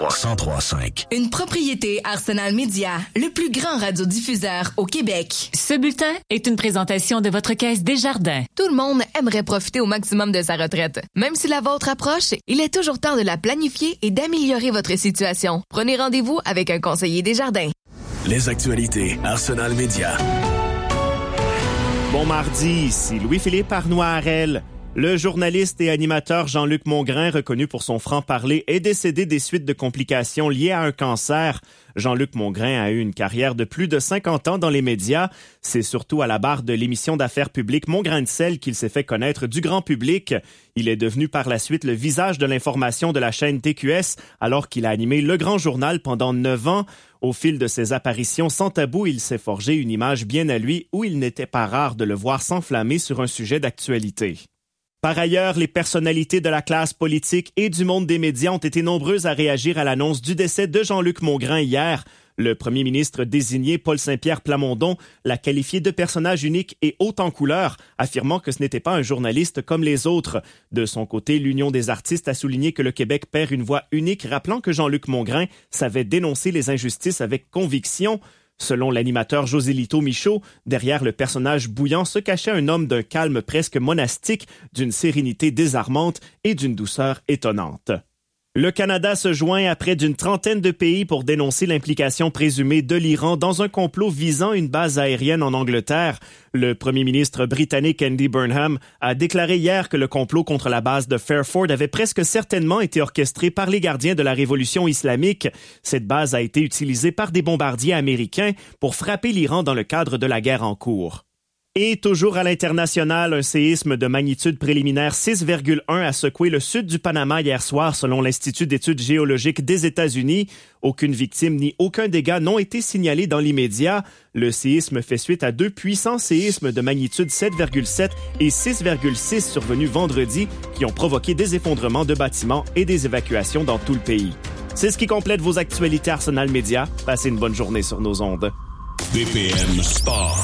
103.5. Une propriété Arsenal Média, le plus grand radiodiffuseur au Québec. Ce bulletin est une présentation de votre Caisse Desjardins. Tout le monde aimerait profiter au maximum de sa retraite. Même si la vôtre approche, il est toujours temps de la planifier et d'améliorer votre situation. Prenez rendez-vous avec un conseiller Desjardins. Les actualités Arsenal Média. Bon mardi, ici Louis-Philippe Arnois-Harel. Le journaliste et animateur Jean-Luc Mongrain, reconnu pour son franc-parler, est décédé des suites de complications liées à un cancer. Jean-Luc Mongrain a eu une carrière de plus de 50 ans dans les médias. C'est surtout à la barre de l'émission d'affaires publiques Mon Grain de sel qu'il s'est fait connaître du grand public. Il est devenu par la suite le visage de l'information de la chaîne TQS alors qu'il a animé Le Grand Journal pendant 9 ans. Au fil de ses apparitions sans tabou, il s'est forgé une image bien à lui où il n'était pas rare de le voir s'enflammer sur un sujet d'actualité. Par ailleurs, les personnalités de la classe politique et du monde des médias ont été nombreuses à réagir à l'annonce du décès de Jean-Luc Mongrain hier. Le premier ministre désigné, Paul Saint-Pierre Plamondon, l'a qualifié de personnage unique et haut en couleur, affirmant que ce n'était pas un journaliste comme les autres. De son côté, l'Union des artistes a souligné que le Québec perd une voix unique, rappelant que Jean-Luc Mongrain savait dénoncer les injustices avec conviction. Selon l'animateur Josélito Michaud, derrière le personnage bouillant se cachait un homme d'un calme presque monastique, d'une sérénité désarmante et d'une douceur étonnante. Le Canada se joint à près d'une trentaine de pays pour dénoncer l'implication présumée de l'Iran dans un complot visant une base aérienne en Angleterre. Le premier ministre britannique Andy Burnham a déclaré hier que le complot contre la base de Fairford avait presque certainement été orchestré par les gardiens de la révolution islamique. Cette base a été utilisée par des bombardiers américains pour frapper l'Iran dans le cadre de la guerre en cours. Et toujours à l'international, un séisme de magnitude préliminaire 6,1 a secoué le sud du Panama hier soir selon l'Institut d'études géologiques des États-Unis. Aucune victime ni aucun dégât n'ont été signalés dans l'immédiat. Le séisme fait suite à 2 puissants séismes de magnitude 7,7 et 6,6 survenus vendredi qui ont provoqué des effondrements de bâtiments et des évacuations dans tout le pays. C'est ce qui complète vos actualités Arsenal Média. Passez une bonne journée sur nos ondes. BPM Sport.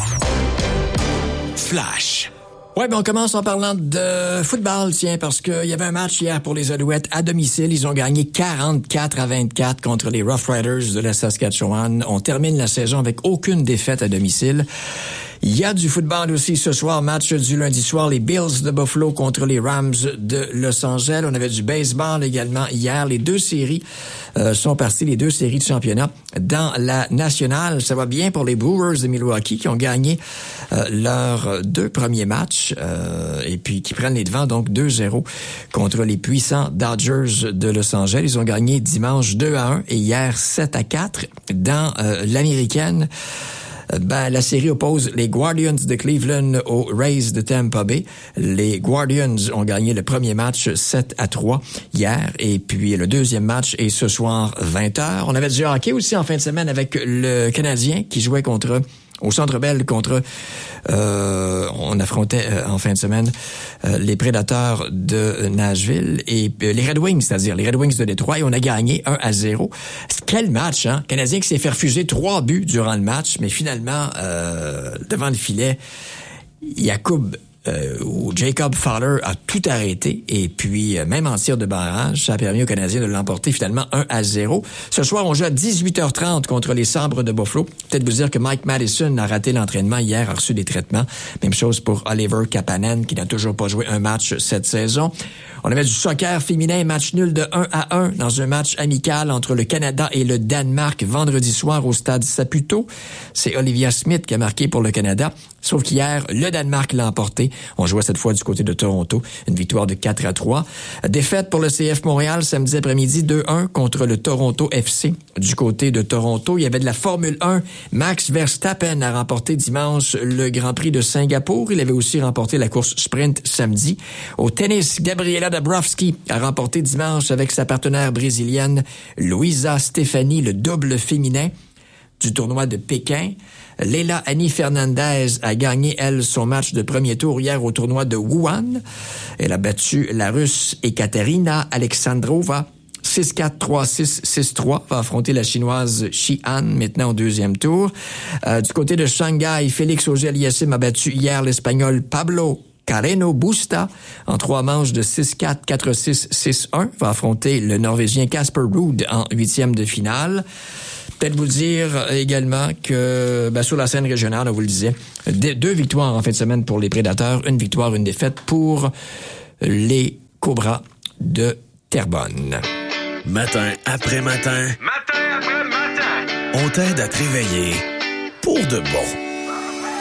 Flash. Ouais, on commence en parlant de football, tiens, parce qu'il y avait un match hier pour les Alouettes à domicile. Ils ont gagné 44-24 contre les Rough Riders de la Saskatchewan. On termine la saison avec aucune défaite à domicile. Il y a du football aussi ce soir, match du lundi soir, les Bills de Buffalo contre les Rams de Los Angeles. On avait du baseball également hier. Les deux séries sont parties, les deux séries de championnat dans la nationale. Ça va bien pour les Brewers de Milwaukee qui ont gagné leurs 2 premiers matchs et puis qui prennent les devants, donc 2-0 contre les puissants Dodgers de Los Angeles. Ils ont gagné dimanche 2-1 et hier 7-4 dans l'américaine. La série oppose les Guardians de Cleveland aux Rays de Tampa Bay. Les Guardians ont gagné le premier match 7-3 hier et puis le deuxième match est ce soir 20h. On avait du hockey aussi en fin de semaine avec le Canadien qui jouait au Centre Bell contre on affrontait en fin de semaine les Prédateurs de Nashville et les Red Wings, c'est-à-dire les Red Wings de Détroit, et on a gagné 1-0. Quel match, hein? Le Canadien qui s'est fait refuser 3 buts durant le match, mais finalement, devant le filet, Jacob Fowler a tout arrêté et puis même en tir de barrage, ça a permis aux Canadiens de l'emporter finalement 1-0. Ce soir, on joue à 18h30 contre les Sabres de Buffalo. Peut-être vous dire que Mike Madison a raté l'entraînement hier, a reçu des traitements. Même chose pour Oliver Kapanen qui n'a toujours pas joué un match cette saison. On avait du soccer féminin, match nul de 1-1 dans un match amical entre le Canada et le Danemark vendredi soir au stade Saputo. C'est Olivia Smith qui a marqué pour le Canada. Sauf qu'hier, le Danemark l'a emporté. On jouait cette fois du côté de Toronto. Une victoire de 4-3. Défaite pour le CF Montréal samedi après-midi 2-1 contre le Toronto FC. Du côté de Toronto, il y avait de la Formule 1. Max Verstappen a remporté dimanche le Grand Prix de Singapour. Il avait aussi remporté la course sprint samedi. Au tennis, Gabriela Dabrowski a remporté dimanche avec sa partenaire brésilienne Luisa Stefani le double féminin du tournoi de Pékin. Leila Annie Fernandez a gagné, elle, son match de premier tour hier au tournoi de Wuhan. Elle a battu la Russe Ekaterina Alexandrova 6-4, 3-6, 6-3. Va affronter la Chinoise Shi Han maintenant au deuxième tour. Du côté de Shanghai, Félix Auger-Aliassime a battu hier l'Espagnol Pablo Carreno Busta, en 3 manches de 6-4, 4-6, 6-1, va affronter le Norvégien Casper Ruud en 8e de finale. Peut-être vous dire également que sur la scène régionale, on vous le disait, 2 victoires en fin de semaine pour les Prédateurs, 1 victoire, 1 défaite pour les Cobras de Terrebonne. Matin après matin. On t'aide à te réveiller pour de bon.